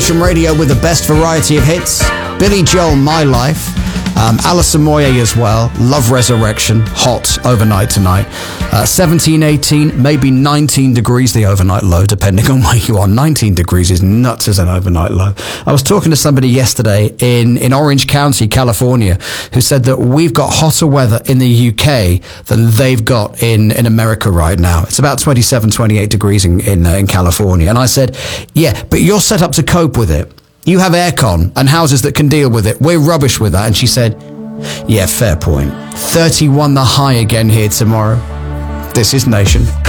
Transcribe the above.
Nation Radio with the best variety of hits. Billy Joel, My Life. Alison Moyet as well. Love Resurrection. Hot overnight tonight. 17, 18, maybe 19 degrees the overnight low, depending on where you are. 19 degrees is nuts as an overnight low. I was talking to somebody yesterday in Orange County, California, who said that we've got hotter weather in the UK than they've got in America right now. It's about 27, 28 degrees in California. And I said, yeah, but you're set up to cope with it. You have aircon and houses that can deal with it. We're rubbish with that. And she said, yeah, fair point. 31 the high again here tomorrow. This is Nation.